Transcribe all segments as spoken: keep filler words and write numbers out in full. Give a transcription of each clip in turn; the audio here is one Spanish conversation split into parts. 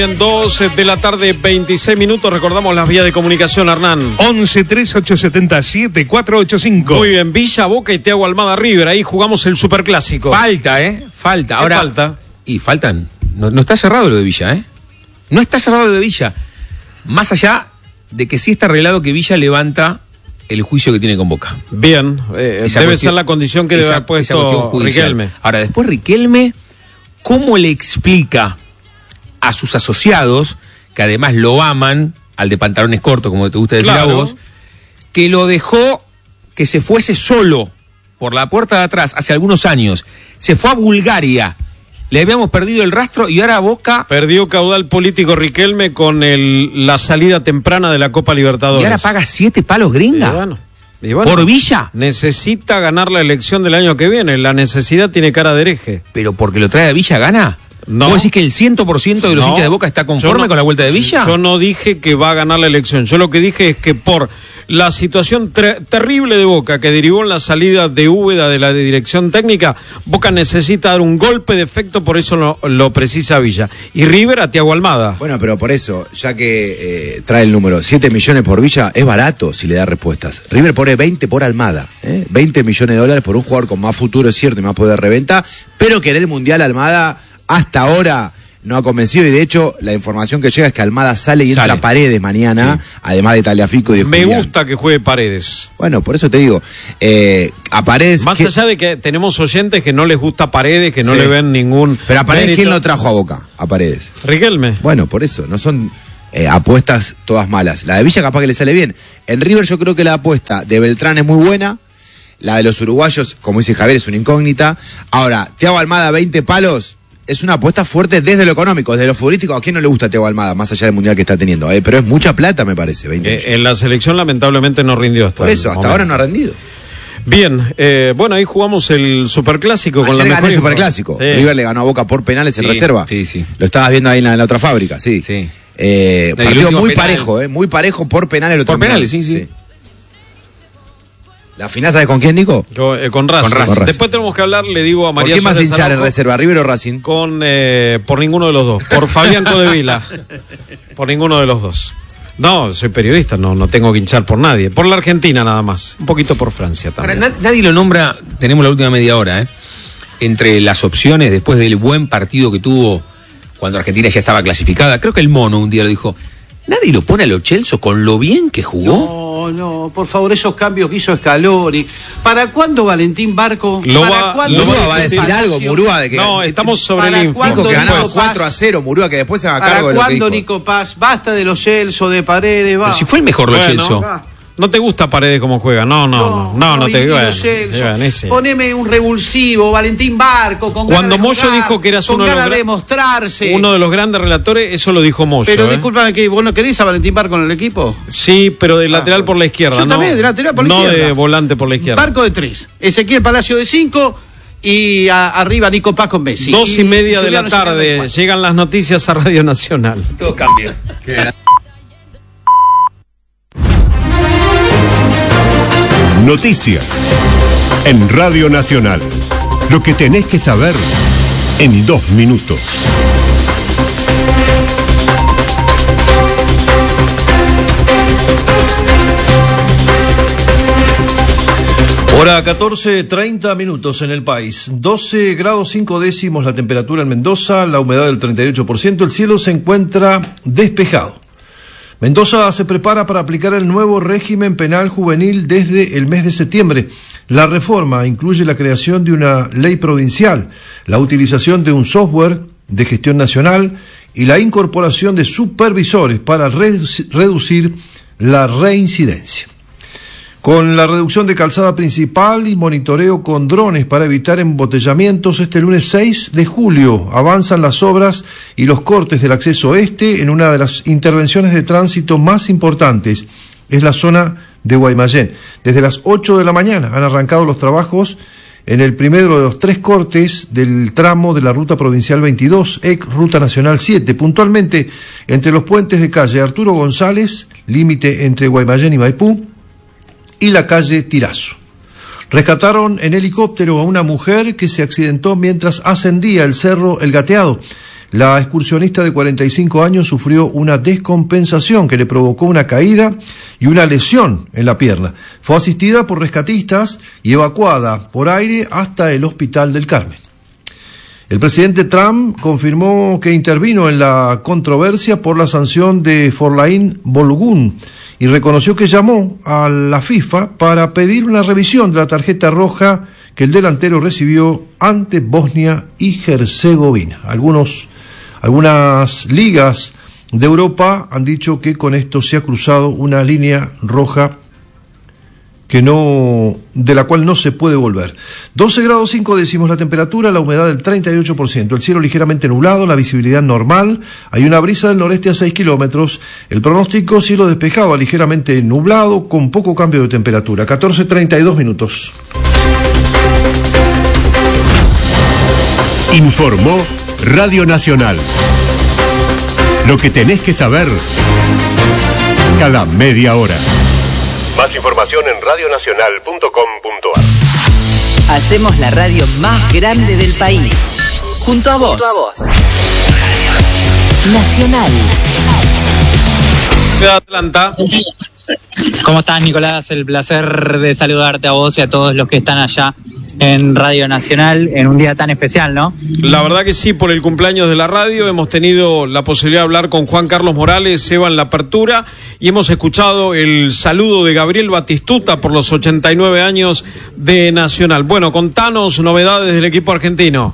En dos de la tarde, veintiséis minutos, recordamos las vías de comunicación, Hernán. once, tres, ocho, siete, siete, cuatro, ocho, cinco. Muy bien, Villa, Boca y Thiago Almada River, ahí jugamos el superclásico. Falta, ¿eh? Falta. Ahora, falta? Y faltan. No, no está cerrado lo de Villa, ¿eh? No está cerrado lo de Villa. Más allá de que sí está arreglado que Villa levanta el juicio que tiene con Boca. Bien, eh, debe cuestión, ser la condición que esa, debe haber puesto Riquelme. Ahora, después Riquelme, ¿cómo le explica a sus asociados, que además lo aman, al de pantalones cortos, como te gusta decir claro. a vos, que lo dejó que se fuese solo por la puerta de atrás hace algunos años? Se fue a Bulgaria, le habíamos perdido el rastro y ahora Boca... Perdió caudal político Riquelme con el, la salida temprana de la Copa Libertadores. ¿Y ahora paga siete palos gringa? Y bueno, y bueno, ¿por Villa? Necesita ganar la elección del año que viene, la necesidad tiene cara de hereje. ¿Pero porque lo trae a Villa gana? No. ¿Vos decís que el cien por ciento de los no. hinchas de Boca está conforme no, con la vuelta de Villa? Yo no dije que va a ganar la elección. Yo lo que dije es que por la situación ter- terrible de Boca que derivó en la salida de Úbeda de la de dirección técnica, Boca necesita dar un golpe de efecto, por eso lo, lo precisa Villa. Y River a Thiago Almada. Bueno, pero por eso, ya que eh, trae el número siete millones por Villa, es barato si le da respuestas. River pone veinte por Almada, ¿eh? veinte millones de dólares por un jugador con más futuro, es cierto, y más poder de reventa, pero querer el Mundial Almada... Hasta ahora no ha convencido, y de hecho la información que llega es que Almada sale y sale. entra Paredes mañana, sí. además de Tagliafico y de Me Julián. gusta que juegue Paredes. Bueno, por eso te digo, eh, a Paredes... Más que... allá de que tenemos oyentes que no les gusta Paredes, que no sí. le ven ningún... Pero a Paredes, mérito. ¿Quién lo trajo a Boca? A Paredes. Riquelme. Bueno, por eso, no son eh, apuestas todas malas. La de Villa capaz que le sale bien. En River yo creo que la apuesta de Beltrán es muy buena. La de los uruguayos, como dice Javier, es una incógnita. Ahora, Thiago Almada, veinte palos... Es una apuesta fuerte desde lo económico, desde lo futbolístico. ¿A quién no le gusta a Thiago Almada, más allá del mundial que está teniendo? Eh, pero es mucha plata, me parece. veinte eh, en la selección, lamentablemente, no rindió hasta Por eso, hasta momento. ahora no ha rendido. Bien, eh, bueno, ahí jugamos el superclásico. Con la ganó el superclásico. Sí. River le ganó a Boca por penales en sí, reserva. Sí, sí. Lo estabas viendo ahí en la, en la otra fábrica, sí. sí. Eh, no, partido muy penal. parejo, eh, muy parejo por penales. Lo por penales, sí, sí. sí. ¿La final sabes con quién, Nico? Con, eh, con, Racing. con Racing. Después tenemos que hablar, le digo a María. ¿Por qué más hinchar en reserva, River o Racing? Con, eh, por ninguno de los dos. Por Fabián Codevila. Por ninguno de los dos. No, soy periodista, no, no tengo que hinchar por nadie. Por la Argentina nada más. Un poquito por Francia también. Ahora, nadie lo nombra, tenemos la última media hora, ¿eh? Entre las opciones, después del buen partido que tuvo cuando Argentina ya estaba clasificada. Creo que el Mono un día lo dijo. Nadie lo pone a Lo Celso con lo bien que jugó. No, no, por favor, esos cambios que hizo Scaloni. ¿Para cuándo Valentín Barco? Lo ¿Para va, cuándo Murúa va a decir Palacio? algo, Murúa, de que... No, estamos sobre el info. Dijo que ganaba cuatro a cero, Murúa, que después se haga cargo de lo que ¿Para cuándo, dijo. Nico Paz? Basta de Lo Celso, de Paredes, va. Pero si fue el mejor Lo bueno, Celso. Va. ¿No te gusta Paredes como juega? No, no, no, no, no, no te bueno, bueno, Poneme un revulsivo, Valentín Barco, con Cuando ganas de Moyo jugar, dijo que eras con uno de, los ganas de mostrarse. uno de los grandes relatores, eso lo dijo Moyo. Pero ¿eh? discúlpame, que vos no querés a Valentín Barco en el equipo. Sí, pero de lateral ah, por la izquierda, yo ¿no? también, de lateral por la no izquierda. de volante por la izquierda. Barco de tres, Ezequiel Palacio de cinco y a, arriba Nico Paz con Messi. Dos y, y media de la Juliano tarde, llegan las noticias a Radio Nacional. Todo cambia. Noticias en Radio Nacional. Lo que tenés que saber en dos minutos. Hora catorce, treinta minutos en el país. doce grados cinco décimos la temperatura en Mendoza, la humedad del treinta y ocho por ciento, el cielo se encuentra despejado. Mendoza se prepara para aplicar el nuevo régimen penal juvenil desde el mes de septiembre. La reforma incluye la creación de una ley provincial, la utilización de un software de gestión nacional y la incorporación de supervisores para reducir la reincidencia. Con la reducción de calzada principal y monitoreo con drones para evitar embotellamientos, este lunes seis de julio avanzan las obras y los cortes del acceso este en una de las intervenciones de tránsito más importantes. Es la zona de Guaymallén. Desde las ocho de la mañana han arrancado los trabajos en el primero de los tres cortes del tramo de la Ruta Provincial veintidós, ex Ruta Nacional siete, puntualmente entre los puentes de calle Arturo González, límite entre Guaymallén y Maipú, y la calle Tirazo. Rescataron en helicóptero a una mujer que se accidentó mientras ascendía el cerro El Gateado. La excursionista de cuarenta y cinco años sufrió una descompensación que le provocó una caída y una lesión en la pierna. Fue asistida por rescatistas y evacuada por aire hasta el Hospital del Carmen. El presidente Trump confirmó que intervino en la controversia por la sanción de Forlaín Balogun y reconoció que llamó a la FIFA para pedir una revisión de la tarjeta roja que el delantero recibió ante Bosnia y Herzegovina. Algunos, algunas ligas de Europa han dicho que con esto se ha cruzado una línea roja que no, de la cual no se puede volver. doce grados cinco décimos la temperatura, la humedad del treinta y ocho por ciento, el cielo ligeramente nublado, la visibilidad normal, hay una brisa del noreste a seis kilómetros, el pronóstico cielo despejado a ligeramente nublado con poco cambio de temperatura, catorce treinta y dos minutos. Informó Radio Nacional. Lo que tenés que saber cada media hora. Más información en radionacional punto com punto a r. Hacemos la radio más grande del país. Junto a vos. Junto a vos. Nacional. Atlanta. ¿Cómo estás, Nicolás? El placer de saludarte a vos y a todos los que están allá en Radio Nacional en un día tan especial, ¿no? La verdad que sí, por el cumpleaños de la radio hemos tenido la posibilidad de hablar con Juan Carlos Morales, Seba en la apertura, y hemos escuchado el saludo de Gabriel Batistuta por los ochenta y nueve años de Nacional. Bueno, contanos novedades del equipo argentino.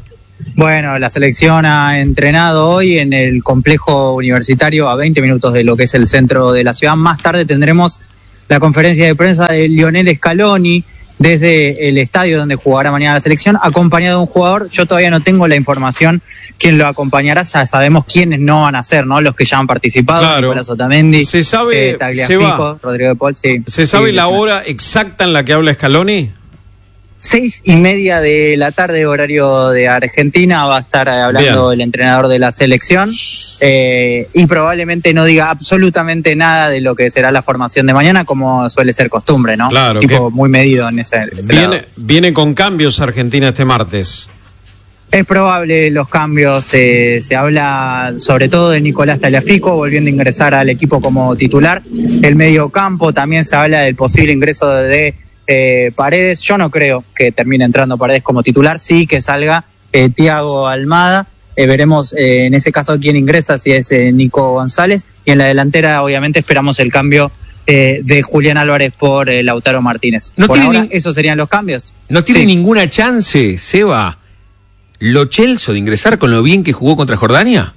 Bueno, la selección ha entrenado hoy en el complejo universitario a veinte minutos de lo que es el centro de la ciudad. Más tarde tendremos la conferencia de prensa de Lionel Scaloni desde el estadio donde jugará mañana la selección, acompañado de un jugador. Yo todavía no tengo la información quién lo acompañará, ya sabemos quiénes no van a ser, ¿no? Los que ya han participado, claro. Nicolás Otamendi, se sabe, eh, Tagliafico, Rodrigo de Paul, sí. ¿Se sabe sí, la hora exacta en la que habla Scaloni? Seis y media de la tarde, horario de Argentina, va a estar hablando Bien. el entrenador de la selección eh, y probablemente no diga absolutamente nada de lo que será la formación de mañana, como suele ser costumbre, ¿no? Claro. Tipo muy medido en ese, ese viene, lado. Viene con cambios Argentina este martes. Es probable los cambios, eh, se habla sobre todo de Nicolás Tagliafico volviendo a ingresar al equipo como titular. El mediocampo también se habla del posible ingreso de Eh, Paredes. Yo no creo que termine entrando Paredes como titular, sí que salga eh, Thiago Almada, eh, veremos eh, en ese caso quién ingresa, si es eh, Nico González, y en la delantera obviamente esperamos el cambio eh, de Julián Álvarez por eh, Lautaro Martínez. No por ahora ni... esos serían los cambios. No tiene sí. ninguna chance, Seba, Lo Celso de ingresar con lo bien que jugó contra Jordania.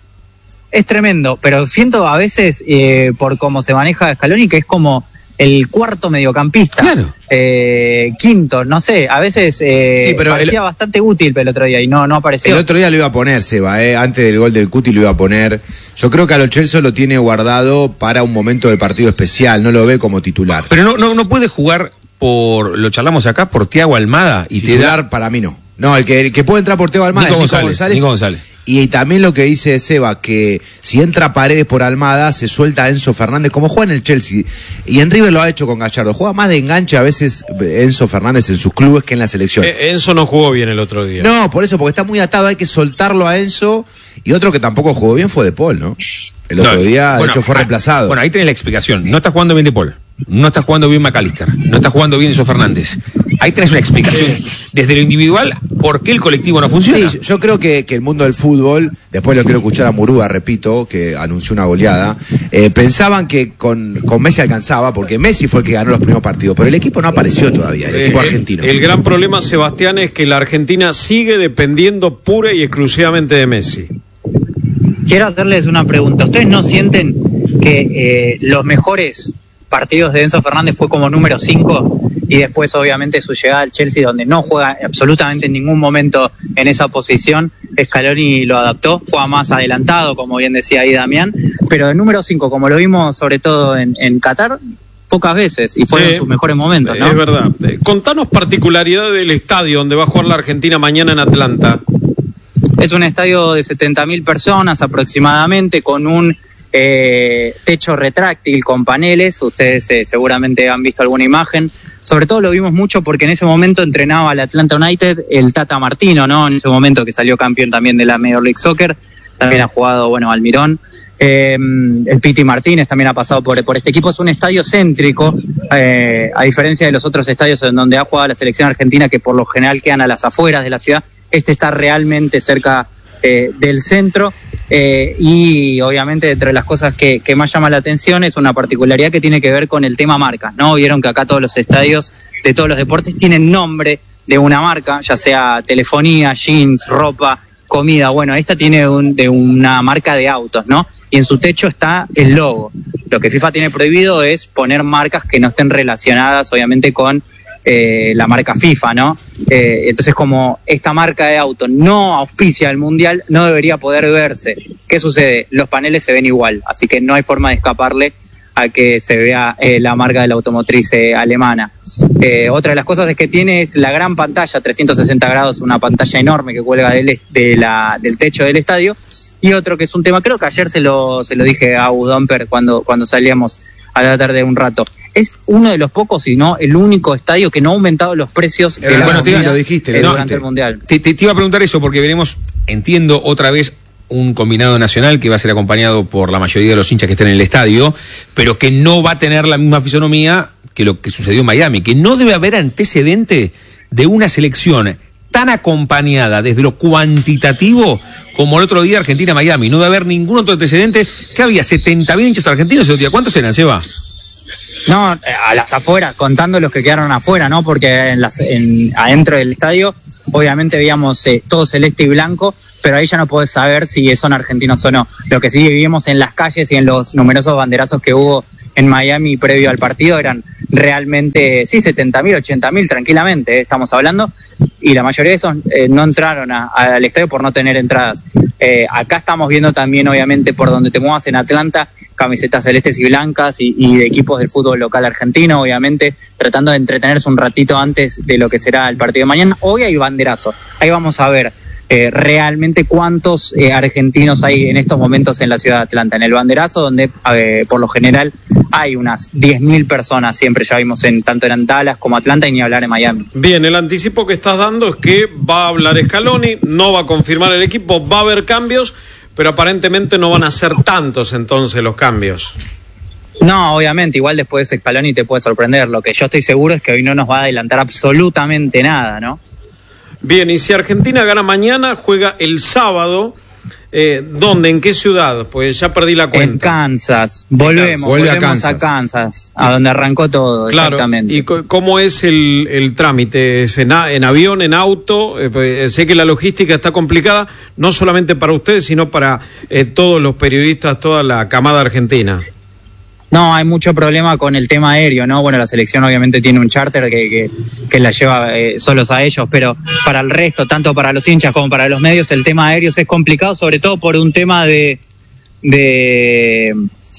Es tremendo, pero siento a veces eh, por cómo se maneja Scaloni que es como el cuarto mediocampista, claro. eh, quinto, no sé, a veces eh, sí, pero parecía el, bastante útil el otro día y no, no apareció. El otro día lo iba a poner, Seba, eh, antes del gol del Cuti lo iba a poner. Yo creo que a Lo Celso lo tiene guardado para un momento del partido especial, no lo ve como titular. Pero no, no, no puede jugar por, lo charlamos acá, por Thiago Almada. Y titular te da... para mí no. No, el que, el que puede entrar por Thiago Almada Nico es Nico González, González. Nico González. Y, y también lo que dice Seba, que si entra Paredes por Almada, se suelta a Enzo Fernández, como juega en el Chelsea. Y en River lo ha hecho con Gallardo. Juega más de enganche a veces Enzo Fernández en sus clubes que en la selección. Eh, Enzo no jugó bien el otro día. No, por eso, porque está muy atado, hay que soltarlo a Enzo. Y otro que tampoco jugó bien fue De Paul, ¿no? El otro no, día, bueno, de hecho, fue ah, reemplazado. Bueno, ahí tenés la explicación. No está jugando bien De Paul. No está jugando bien McAllister. No está jugando bien Enzo Fernández. Ahí tenés una explicación desde lo individual por qué el colectivo no funciona. Sí, yo creo que, que el mundo del fútbol, después lo quiero escuchar a Murúa, repito, que anunció una goleada, eh, pensaban que con, con Messi alcanzaba, porque Messi fue el que ganó los primeros partidos, pero el equipo no apareció todavía, el equipo eh, argentino. El, el gran problema, Sebastián, es que la Argentina sigue dependiendo pura y exclusivamente de Messi. Quiero hacerles una pregunta. ¿Ustedes no sienten que eh, los mejores partidos de Enzo Fernández fue como número cinco y después obviamente su llegada al Chelsea, donde no juega absolutamente en ningún momento en esa posición, Scaloni lo adaptó, juega más adelantado, como bien decía ahí Damián, pero de número cinco, como lo vimos sobre todo en, en Qatar, pocas veces, y fueron sí, sus mejores momentos, ¿no? Es verdad. Contanos particularidad del estadio donde va a jugar la Argentina mañana en Atlanta. Es un estadio de setenta mil personas aproximadamente, con un Eh, techo retráctil con paneles. Ustedes eh, seguramente han visto alguna imagen Sobre todo lo vimos mucho porque en ese momento entrenaba al Atlanta United el Tata Martino, ¿no? En ese momento que salió campeón también de la Major League Soccer, también ha jugado, bueno, Almirón. Eh, el Piti Martínez también ha pasado por, por este equipo. Es un estadio céntrico, eh, a diferencia de los otros estadios en donde ha jugado la selección argentina, que por lo general quedan a las afueras de la ciudad. Este está realmente cerca eh, del centro. Eh, y obviamente entre las cosas que, que más llama la atención es una particularidad que tiene que ver con el tema marcas, ¿no? Vieron que acá todos los estadios de todos los deportes tienen nombre de una marca, ya sea telefonía, jeans, ropa, comida. Bueno, esta tiene un, de una marca de autos, ¿no? Y en su techo está el logo. Lo que FIFA tiene prohibido es poner marcas que no estén relacionadas obviamente con Eh, la marca FIFA, ¿no? Eh, entonces, como esta marca de auto no auspicia el Mundial, no debería poder verse. ¿Qué sucede? Los paneles se ven igual, así que no hay forma de escaparle a que se vea eh, la marca de la automotriz eh, alemana. Eh, otra de las cosas es que tiene es la gran pantalla, trescientos sesenta grados, una pantalla enorme que cuelga del, de la, del techo del estadio. Y otro que es un tema, creo que ayer se lo, se lo dije a Udomper cuando, cuando salíamos a la tarde un rato. Es uno de los pocos, si no el único estadio que no ha aumentado los precios de la bueno, comida, sí, lo dijiste, eh, lo durante dijiste. el Mundial. Te, te, te iba a preguntar eso porque veremos, entiendo, otra vez un combinado nacional que va a ser acompañado por la mayoría de los hinchas que estén en el estadio, pero que no va a tener la misma fisonomía que lo que sucedió en Miami, que no debe haber antecedente de una selección tan acompañada desde lo cuantitativo como el otro día Argentina-Miami. No debe haber ningún otro antecedente. ¿Qué había? setenta mil hinchas argentinos ese día. ¿Cuántos eran, Seba? No, a las afueras, contando los que quedaron afuera, ¿no? Porque en las, en, adentro del estadio, obviamente veíamos eh, todo celeste y blanco, pero ahí ya no podés saber si son argentinos o no. Lo que sí vivimos en las calles y en los numerosos banderazos que hubo en Miami previo al partido eran realmente, sí, setenta mil, ochenta mil tranquilamente, eh, estamos hablando, y la mayoría de esos eh, no entraron a, a, al estadio por no tener entradas. Eh, acá estamos viendo también, obviamente, por donde te muevas en Atlanta, camisetas celestes y blancas y, y de equipos del fútbol local argentino, obviamente, tratando de entretenerse un ratito antes de lo que será el partido de mañana. Hoy hay banderazo, ahí vamos a ver eh, realmente cuántos eh, argentinos hay en estos momentos en la ciudad de Atlanta, en el banderazo, donde eh, por lo general hay unas diez mil personas, siempre ya vimos en tanto en Dallas como Atlanta y ni hablar en Miami. Bien, el anticipo que estás dando es que va a hablar Scaloni, no va a confirmar el equipo, va a haber cambios, pero aparentemente no van a ser tantos entonces los cambios. No, obviamente, igual después de Scaloni te puede sorprender. Lo que yo estoy seguro es que hoy no nos va a adelantar absolutamente nada, ¿no? Bien, y si Argentina gana mañana, juega el sábado, eh, ¿dónde? ¿En qué ciudad? Pues ya perdí la cuenta. En Kansas, volvemos, Vuelve volvemos a Kansas. a Kansas, a donde arrancó todo, Claro, exactamente. ¿y co- cómo es el, el trámite? ¿Es en, a- en avión, en auto? Eh, pues, sé que la logística está complicada, no solamente para ustedes, sino para eh, todos los periodistas, toda la camada argentina. No, hay mucho problema con el tema aéreo, ¿no? Bueno, la selección obviamente tiene un charter que, que, que la lleva eh, solos a ellos, pero para el resto, tanto para los hinchas como para los medios, el tema aéreo es complicado, sobre todo por un tema de de,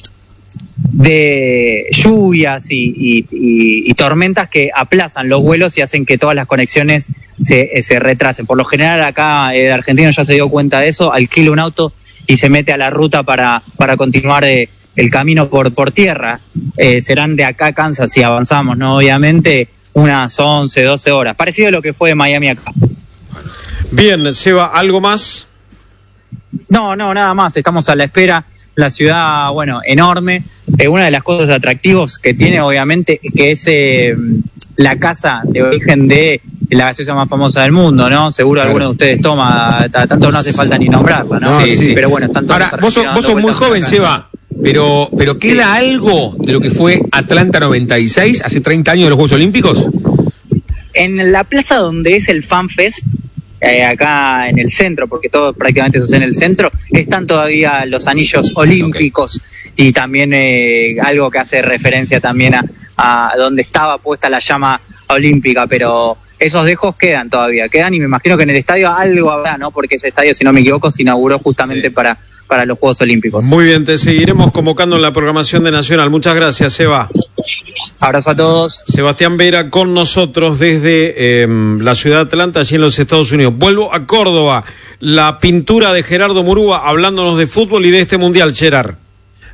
de lluvias y, y, y, y tormentas que aplazan los vuelos y hacen que todas las conexiones se, se retrasen. Por lo general acá el argentino ya se dio cuenta de eso, alquila un auto y se mete a la ruta para, para continuar de el camino por por tierra. Eh, serán de acá a Kansas, si avanzamos, ¿no? Obviamente, unas once, doce horas. Parecido a lo que fue de Miami acá. Bien, Seba, ¿algo más? No, no, nada más. Estamos a la espera. La ciudad, bueno, enorme. Eh, una de las cosas atractivas que tiene, obviamente, que es eh, la casa de origen de la gaseosa más famosa del mundo, ¿no? Seguro Claro. alguno de ustedes toma, t- tanto no hace falta ni nombrarla, ¿no? No, sí. Pero bueno, están todos Ahora, los vos sos, argentinos vos sos dando muy vueltas por joven, acá. Seba, pero, pero ¿queda algo de lo que fue Atlanta noventa y seis, hace treinta años de los Juegos Olímpicos? En la plaza donde es el Fan Fest, eh, acá en el centro, porque todo prácticamente sucede en el centro, están todavía los anillos olímpicos y también eh, algo que hace referencia también a, a donde estaba puesta la llama olímpica, pero esos dejos quedan todavía, quedan y me imagino que en el estadio algo habrá, ¿no? Porque ese estadio, si no me equivoco, se inauguró justamente Sí. para, para los Juegos Olímpicos. Muy bien, te seguiremos convocando en la programación de Nacional. Muchas gracias, Seba. Abrazo a todos. Sebastián Vera con nosotros desde eh, la ciudad de Atlanta, allí en los Estados Unidos. Vuelvo a Córdoba, la pintura de Gerardo Murúa, hablándonos de fútbol y de este Mundial, Gerard.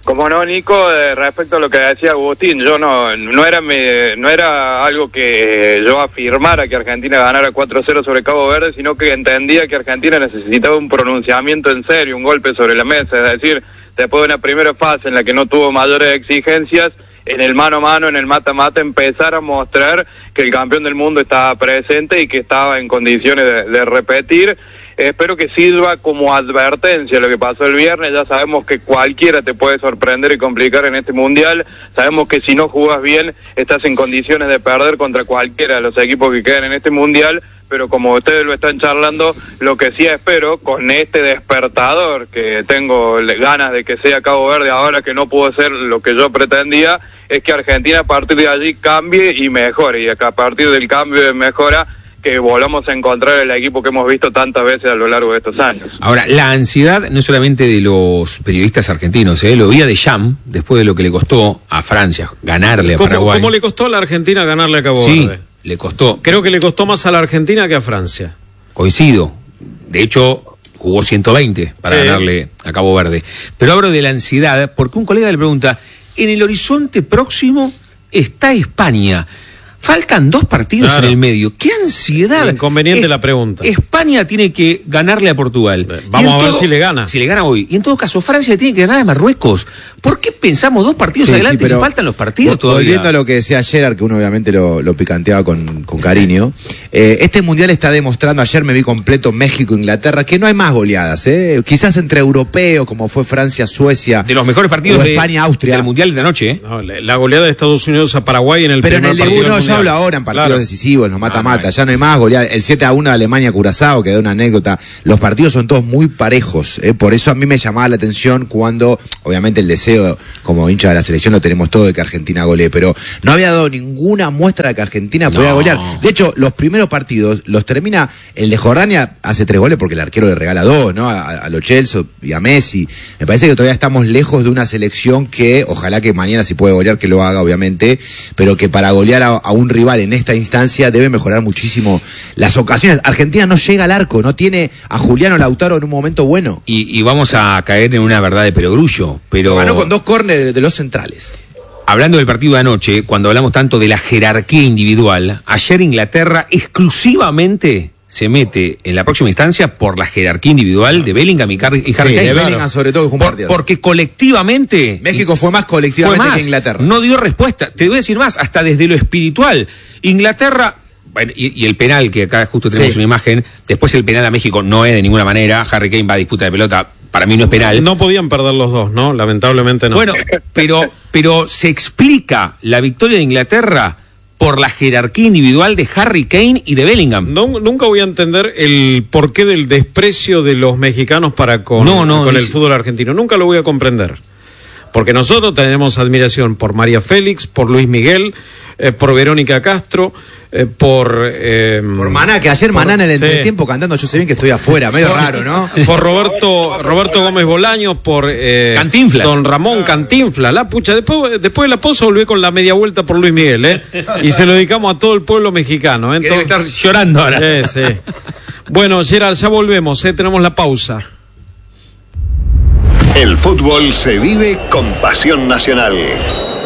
Como no, Nico, eh, respecto a lo que decía Agustín, yo no no era me, no era algo que yo afirmara que Argentina ganara cuatro cero sobre Cabo Verde, sino que entendía que Argentina necesitaba un pronunciamiento en serio, un golpe sobre la mesa, es decir, después de una primera fase en la que no tuvo mayores exigencias, en el mano a mano, en el mata-mata, empezar a mostrar que el campeón del mundo estaba presente y que estaba en condiciones de, de repetir. Espero que sirva como advertencia lo que pasó el viernes. Ya sabemos que cualquiera te puede sorprender y complicar en este mundial. Sabemos que si no jugás bien, estás en condiciones de perder contra cualquiera de los equipos que quedan en este mundial. Pero como ustedes lo están charlando, lo que sí espero, con este despertador, que tengo ganas de que sea Cabo Verde ahora que no pudo ser lo que yo pretendía, es que Argentina a partir de allí cambie y mejore. Y que a partir del cambio de mejora, que volvamos a encontrar el equipo que hemos visto tantas veces a lo largo de estos años. Ahora, la ansiedad no solamente de los periodistas argentinos, ¿eh? Lo vi a Deschamps, después de lo que le costó a Francia ganarle a ¿Cómo, Paraguay. ¿Cómo le costó a la Argentina ganarle a Cabo sí, Verde? Le costó. Creo que le costó más a la Argentina que a Francia. Coincido. De hecho, jugó ciento veinte para sí. ganarle a Cabo Verde. Pero hablo de la ansiedad, porque un colega le pregunta, en el horizonte próximo está España. Faltan dos partidos claro. en el medio. ¡Qué ansiedad! Inconveniente es, la pregunta. España tiene que ganarle a Portugal. Vamos a ver todo, si le gana. Si le gana hoy. Y en todo caso, Francia tiene que ganar a Marruecos. ¿Por qué pensamos dos partidos sí, adelante sí, si faltan los partidos todavía? Volviendo a lo que decía Gerard, que uno obviamente lo, lo picanteaba con, con cariño. Eh, este mundial está demostrando, ayer me vi completo México-Inglaterra, que no hay más goleadas. ¿eh? Quizás entre europeos, como fue Francia-Suecia. De los mejores partidos de España-Austria. Del mundial de anoche. ¿eh? No, la goleada de Estados Unidos a Paraguay en el Pero primer en el partido. Pero en el yo hablo ahora en partidos claro. decisivos, en los mata-mata. Ya no hay más goleada. El siete a uno de Alemania-Curazao, que da una anécdota. Los partidos son todos muy parejos. ¿eh? Por eso a mí me llamaba la atención cuando, obviamente, el deseo, como hincha de la selección, lo tenemos todo de que Argentina golee. Pero no había dado ninguna muestra de que Argentina no. podía golear. De hecho, los primeros partidos los termina. El de Jordania hace tres goles porque el arquero le regala dos, ¿no? A, a Lo Celso y a Messi. Me parece que todavía estamos lejos de una selección que, ojalá que mañana si puede golear, que lo haga, obviamente, pero que para golear a, a un rival en esta instancia debe mejorar muchísimo las ocasiones. Argentina no llega al arco, no tiene a Juliano Lautaro en un momento bueno. Y, y vamos a caer en una verdad de perogrullo, pero... Ganó con dos córneres de los centrales. Hablando del partido de anoche, cuando hablamos tanto de la jerarquía individual, ayer Inglaterra exclusivamente se mete en la próxima instancia por la jerarquía individual de Bellingham y Harry Kane. Sí, de Bellingham sobre todo que fue un por, partido. Porque colectivamente... México fue más colectivamente fue más, que Inglaterra. No dio respuesta. Te voy a decir más, hasta desde lo espiritual. Inglaterra... Bueno, y, y el penal, que acá justo tenemos sí. una imagen, después el penal a México no es de ninguna manera, Harry Kane va a disputa de pelota, para mí no es penal. No podían perder los dos, ¿no? Lamentablemente no. Bueno, pero, pero se explica la victoria de Inglaterra por la jerarquía individual de Harry Kane y de Bellingham. No, nunca voy a entender el porqué del desprecio de los mexicanos para con, no, no, con es... el fútbol argentino. Nunca lo voy a comprender. Porque nosotros tenemos admiración por María Félix, por Luis Miguel, eh, por Verónica Castro, eh, por... Eh, por Maná, que ayer por, Maná en el sí. entretiempo cantando Yo sé bien que estoy afuera, medio por, raro, ¿no? Por Roberto Roberto Gómez Bolaños, por... Eh, Cantinflas. Don Ramón Cantinflas, la pucha. Después, después de la pausa volví con la media vuelta por Luis Miguel, ¿eh? Y se lo dedicamos a todo el pueblo mexicano, ¿eh? Que debe estar llorando ahora. Sí, sí. Bueno, Gerard, ya volvemos, ¿eh? Tenemos la pausa. El fútbol se vive con pasión nacional.